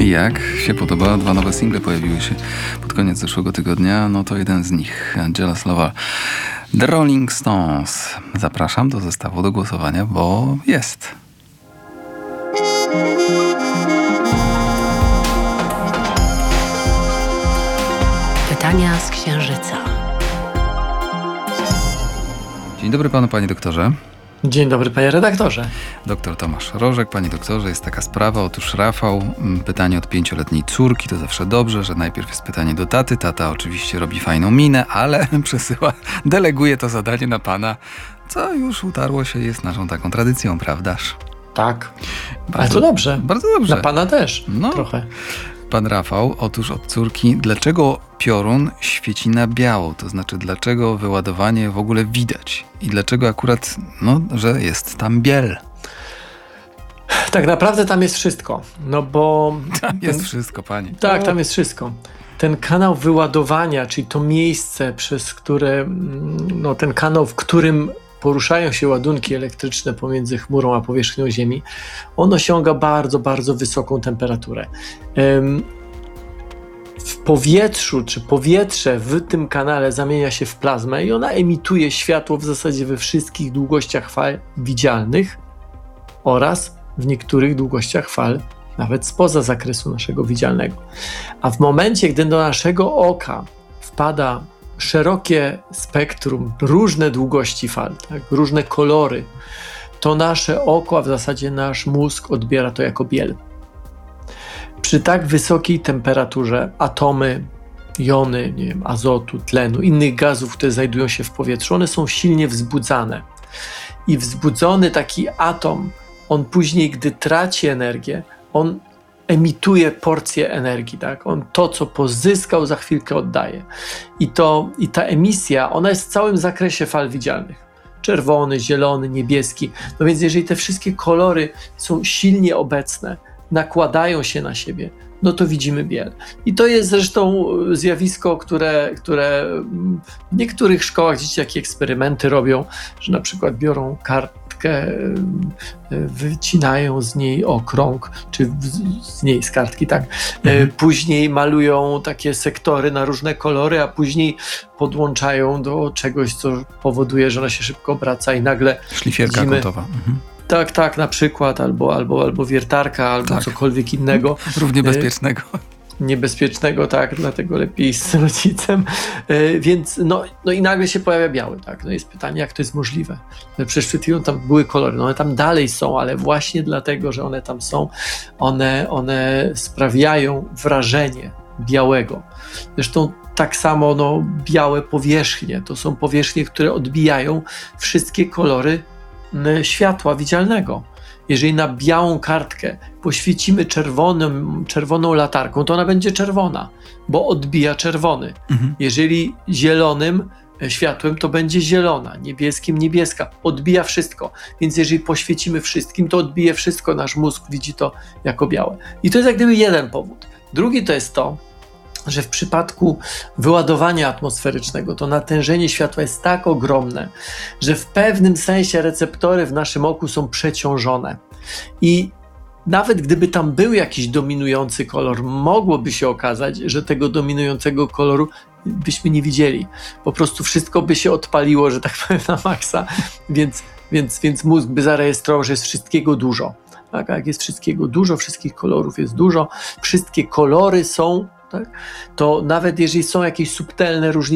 Jak się podoba? 2 nowe single pojawiły się pod koniec zeszłego tygodnia. No to jeden z nich, Jealous Lover. The Rolling Stones. Zapraszam do zestawu do głosowania, bo jest. Pytania z Księżyca. Dzień dobry panu, panie doktorze. Dzień dobry, panie redaktorze. Doktor Tomasz Rożek. Panie doktorze, jest taka sprawa. Otóż Rafał, pytanie od 5-letniej córki. To zawsze dobrze, że najpierw jest pytanie do taty. Tata oczywiście robi fajną minę, ale deleguje to zadanie na pana, co już utarło się, jest naszą taką tradycją, prawdaż? Tak, Bardzo, ale to dobrze. Bardzo dobrze. Dla pana też trochę. Pan Rafał, otóż od córki, dlaczego piorun świeci na biało? To znaczy, dlaczego wyładowanie w ogóle widać? I dlaczego akurat, że jest tam biel? Tak naprawdę tam jest wszystko. No bo... Tam jest wszystko, panie. Tak, tam jest wszystko. Ten kanał wyładowania, czyli to miejsce, przez które... ten kanał, w którym poruszają się ładunki elektryczne pomiędzy chmurą a powierzchnią Ziemi, on osiąga bardzo, bardzo wysoką temperaturę. W powietrzu, czy powietrze w tym kanale zamienia się w plazmę i ona emituje światło w zasadzie we wszystkich długościach fal widzialnych oraz w niektórych długościach fal nawet spoza zakresu naszego widzialnego. A w momencie, gdy do naszego oka wpada szerokie spektrum, różne długości fal, tak, różne kolory, to nasze oko, a w zasadzie nasz mózg odbiera to jako biel. Przy tak wysokiej temperaturze atomy, jony, azotu, tlenu, innych gazów, które znajdują się w powietrzu, one są silnie wzbudzane. I wzbudzony taki atom, on później, gdy traci energię, on emituje porcję energii, tak? On to, co pozyskał, za chwilkę oddaje. I ta emisja, ona jest w całym zakresie fal widzialnych. Czerwony, zielony, niebieski. No więc jeżeli te wszystkie kolory są silnie obecne, nakładają się na siebie, no to widzimy biel. I to jest zresztą zjawisko, które w niektórych szkołach dzieci takie eksperymenty robią, że na przykład biorą kartkę, wycinają z niej okrąg, czy z kartki, tak. Później malują takie sektory na różne kolory, a później podłączają do czegoś, co powoduje, że ona się szybko obraca i nagle szlifierka widzimy, kątowa. Tak, na przykład, albo wiertarka, albo cokolwiek innego. Równie bezpiecznego. Niebezpiecznego, tak, dlatego lepiej z rodzicem. Więc i nagle się pojawia biały, tak. No jest pytanie, jak to jest możliwe. Przecież przed chwilą tam były kolory, one tam dalej są, ale właśnie dlatego, że one tam są, one sprawiają wrażenie białego. Zresztą tak samo białe powierzchnie, to są powierzchnie, które odbijają wszystkie kolory światła widzialnego. Jeżeli na białą kartkę poświecimy czerwoną latarką, to ona będzie czerwona, bo odbija czerwony. Jeżeli zielonym światłem, to będzie zielona, niebieskim niebieska, odbija wszystko. Więc jeżeli poświecimy wszystkim, to odbije wszystko, nasz mózg widzi to jako białe. I to jest jak gdyby jeden powód. Drugi to jest to, że w przypadku wyładowania atmosferycznego to natężenie światła jest tak ogromne, że w pewnym sensie receptory w naszym oku są przeciążone. I nawet gdyby tam był jakiś dominujący kolor, mogłoby się okazać, że tego dominującego koloru byśmy nie widzieli. Po prostu wszystko by się odpaliło, że tak powiem, na maksa, więc mózg by zarejestrował, że jest wszystkiego dużo. Tak, jak jest wszystkiego dużo, wszystkich kolorów jest dużo, wszystkie kolory są, tak, to nawet jeżeli są jakieś subtelne różnice,